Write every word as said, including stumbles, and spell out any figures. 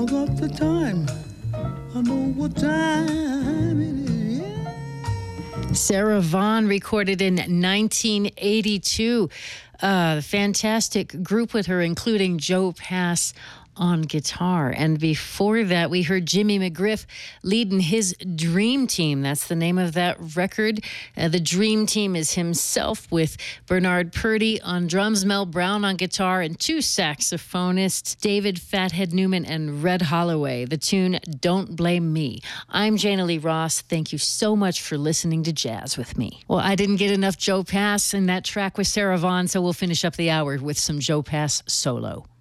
I got the time. I know what time it is. Yeah. Sarah Vaughan recorded in nineteen eighty-two. A fantastic group with her, including Joe Pass on guitar. And before that, we heard Jimmy McGriff leading his Dream Team. That's the name of that record. Uh, the Dream Team is himself with Bernard Purdy on drums, Mel Brown on guitar, and two saxophonists, David Fathead Newman and Red Holloway. The tune, Don't Blame Me. I'm Jana Lee Ross. Thank you so much for listening to Jazz with me. Well, I didn't get enough Joe Pass in that track with Sarah Vaughan, so we'll finish up the hour with some Joe Pass solo.